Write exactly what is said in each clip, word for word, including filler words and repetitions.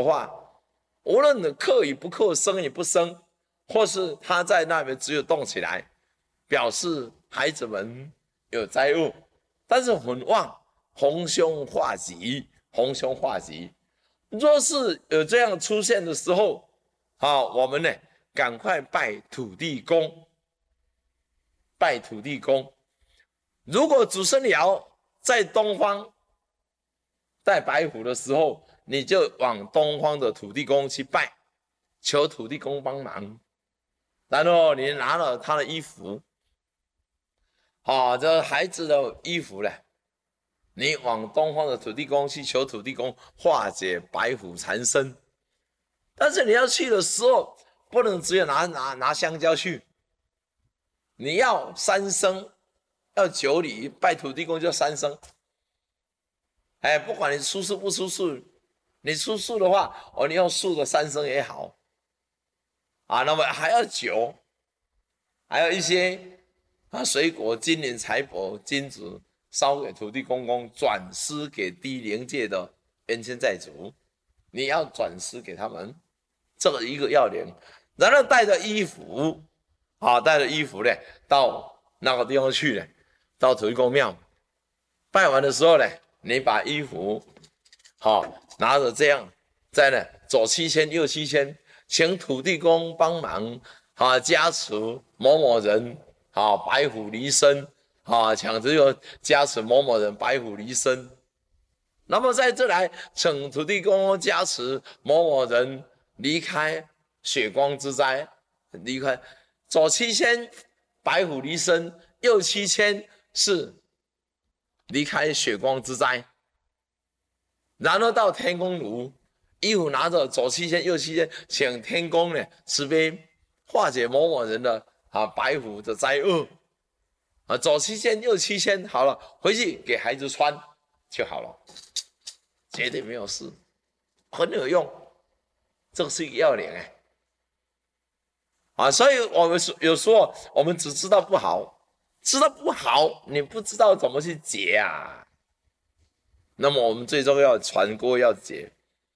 话，无论你克与不克，生与不生，或是他在那边只有动起来，表示孩子们有灾厄。但是很旺，逢凶化吉，逢凶化吉。若是有这样出现的时候，好，我们呢赶快拜土地公，拜土地公。如果祖孙爻在东方带白虎的时候，你就往东方的土地公去拜，求土地公帮忙。然后你拿了他的衣服，好，这孩子的衣服呢，你往东方的土地公去求土地公化解白虎缠身。但是你要去的时候，不能只有拿拿拿香蕉去，你要三牲，要九礼，拜土地公叫三牲。哎，不管你出世不出世，你出世的话，哦，你用素的三牲也好啊。那么还要酒，还有一些啊水果、金银财帛、金子，烧给土地公公，转施给低灵界的冤亲债主，你要转施给他们，这个一个要领。然后带着衣服，啊，带着衣服呢，到那个地方去呢，到土地公庙拜完的时候呢，你把衣服好拿着这样，在呢左七千右七千，请土地公帮忙啊加持某某人啊白虎离身啊，请只有加持某某人白虎离身。那么在这来请土地公加持某某人离开血光之灾，离开左七千白虎离身，右七千是离开血光之灾。然后到天公炉，衣服拿着左七千右七千，请天公呢慈悲化解某某人的啊白虎的灾厄啊，左七千右七千，好了，回去给孩子穿就好了，绝对没有事，很有用，这是一个要领哎。啊，所以我们有时候我们只知道不好，知道不好，你不知道怎么去解啊。那么我们最重要传锅要解。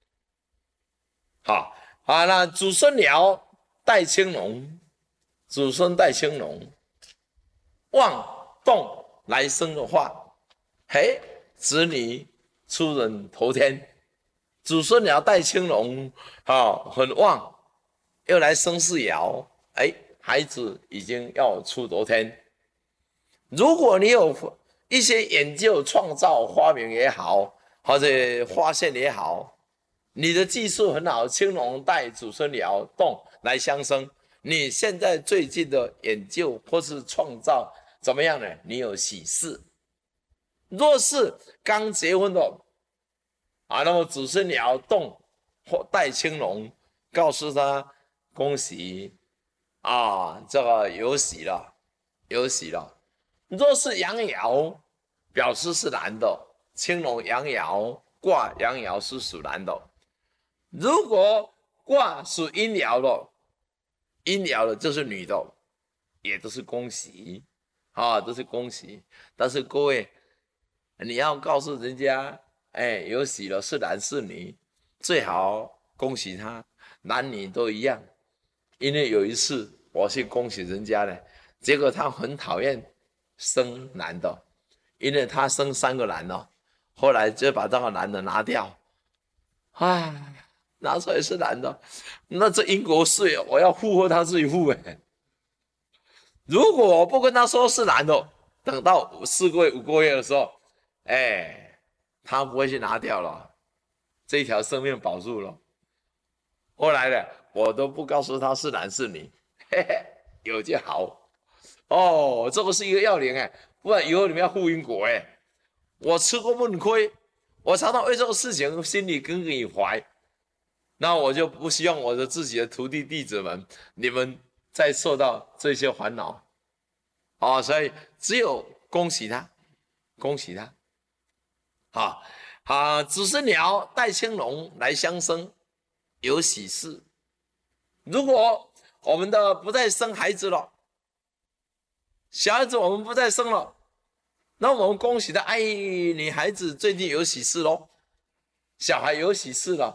好，好，那祖孙爻带青龙，祖孙带青龙，旺动来生的话，嘿，子女出人头天。祖孙爻带青龙，好，很旺，又来生世爻，哎，孩子已经要出头天。如果你有一些研究、创造、发明也好，或者发现也好，你的技术很好，青龙带祖孙爻动来相生，你现在最近的研究或是创造怎么样呢？你有喜事。若是刚结婚的啊，那么祖孙爻动或带青龙，告诉他恭喜啊，这个有喜了，有喜了。若是阳爻，表示是男的，青龙阳爻卦阳爻是属男的。如果卦属阴爻的，阴爻的就是女的，也都是恭喜啊，都是恭喜。但是各位，你要告诉人家，哎，有喜了，是男是女，最好恭喜他，男女都一样。因为有一次我去恭喜人家呢，结果他很讨厌生男的，因为他生三个男的，后来就把这个男的拿掉，唉，拿出来是男的，那这因果税我要付或他自己付哎。如果我不跟他说是男的，等到四个月五个月的时候，哎，他不会去拿掉了，这一条生命保住了。后来呢，我都不告诉他是男是女，嘿嘿，有就好。哦，这个是一个要领哎，不然以后你们要付因果哎。我吃过闷亏，我常常为这个事情心里耿耿于怀。那我就不希望我的自己的徒弟弟子们，你们再受到这些烦恼。哦，所以只有恭喜他，恭喜他。好，啊，子孙鸟带青龙来相生，有喜事。如果我们的不再生孩子了，小孩子我们不再生了，那我们恭喜他，哎，你孩子最近有喜事咯，小孩有喜事了，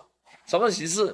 什么喜事？